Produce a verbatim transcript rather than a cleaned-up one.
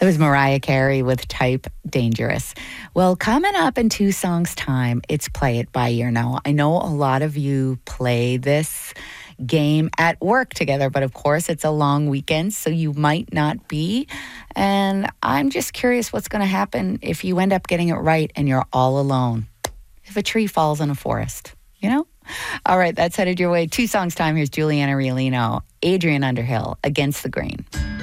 was Mariah Carey with Type Dangerous. Well, coming up in two songs' time, it's Play It By Ear. Now, I know a lot of you play this game at work together, but of course it's a long weekend, so you might not be. And I'm just curious what's going to happen if you end up getting it right and you're all alone. If a tree falls in a forest, you know? All right, that's headed your way. Two songs' time. Here's Juliana Riolino, Adrian Underhill, Against the Grain.